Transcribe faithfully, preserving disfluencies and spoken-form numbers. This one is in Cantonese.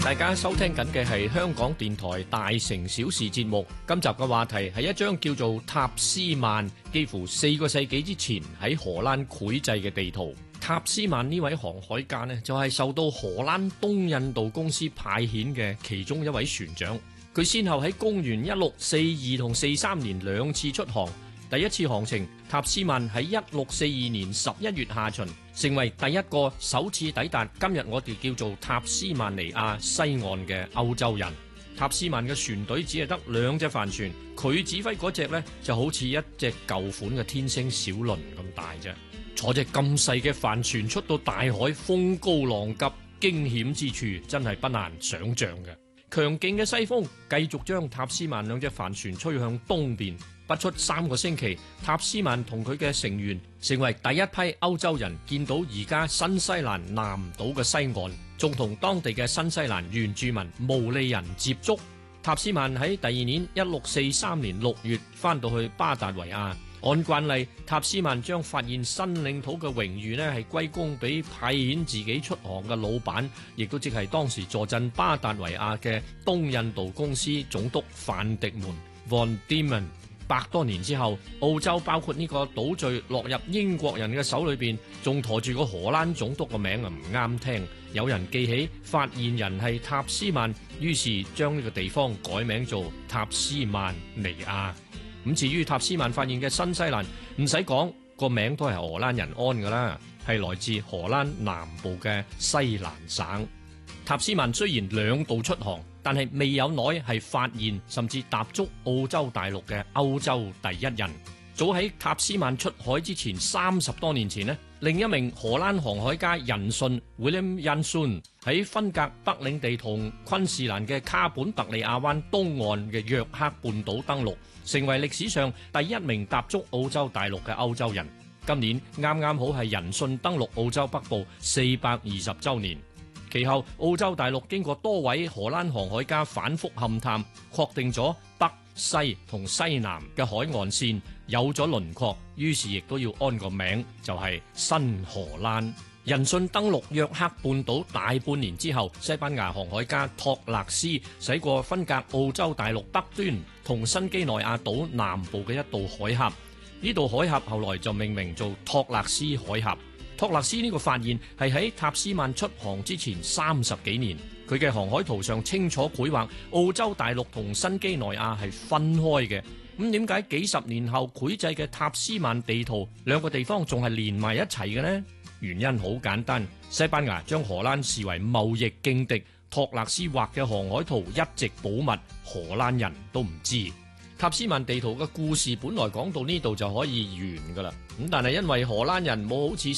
大家收聽緊嘅係香港電台大城小事節目。今集嘅話題係一張叫做塔斯曼，幾乎四個世紀之前喺荷蘭繪製嘅地圖。塔斯曼呢位航海家呢，就係受到荷蘭東印度公司派遣嘅其中一位船長。佢先後喺公元一六四二同四三年兩次出航。第一次航程，塔斯曼喺一六四二年十一月下旬，成為第一個首次抵達今日我哋叫做塔斯曼尼亞西岸嘅歐洲人。塔斯曼嘅船隊只係得兩隻帆船，佢指揮嗰隻呢就好似一隻舊款嘅天星小輪咁大啫。坐隻咁細嘅帆船出到大海，風高浪急，驚險之處真係不難想像嘅。強勁嘅西風繼續將塔斯曼兩隻帆船吹向東邊。不出三個星期，塔斯曼同佢嘅成員成為第一批歐洲人見到而家新西蘭南島嘅西岸，仲同當地嘅新西蘭原住民毛利人接觸。塔斯曼喺第二年一六四三年六月翻到去巴達維亞，按慣例，塔斯曼將發現新領土嘅榮譽呢係歸功俾派遣自己出航嘅老闆，亦都即係當時坐鎮巴達維亞嘅東印度公司總督范迪門 Van Diemen。百多年之後，澳洲包括呢個島嶼落入英國人嘅手裏邊，仲馱住個荷蘭總督個名啊，唔啱聽。有人記起發現人係塔斯曼，於是將呢個地方改名做塔斯曼尼亞。咁至於塔斯曼發現嘅新西蘭，唔使講，個名都係荷蘭人安噶啦，係來自荷蘭南部嘅西蘭省。塔斯曼雖然兩度出航，但係未有耐係發現甚至踏足澳洲大陸嘅歐洲第一人。早喺塔斯曼出海之前三十多年前呢，另一名荷蘭航海家仁信 Willem Janszoon 喺分隔北領地同昆士蘭嘅卡本特利亞灣東岸嘅約克半島登陸，成為歷史上第一名踏足澳洲大陸嘅歐洲人。今年啱啱好係仁信登陸澳洲北部四百二十週年。其後，澳洲大陸經過多位荷蘭航海家反覆勘探，確定咗北、西同西南嘅海岸線，有咗輪廓，於是亦都要安個名，就係新荷蘭。仁信登陸約克半島大半年之後，西班牙航海家托勒斯駛過分隔澳洲大陸北端同新幾內亞島南部嘅一道海峽，呢道海峽後來就命名做托勒斯海峽。托勒斯呢個發現係喺塔斯曼出航之前三十幾年，佢嘅航海圖上清楚繪畫澳洲大陸同新幾內亞係分開嘅。咁點解幾十年後繪製嘅塔斯曼地圖兩個地方仲係連埋一齊嘅呢？原因好簡單，西班牙將荷蘭視為貿易勁敵，托勒斯畫嘅航海圖一直保密，荷蘭人都唔知。塔斯曼地圖嘅故事本來講到呢度就可以完噶啦，咁但係因為荷蘭人冇好似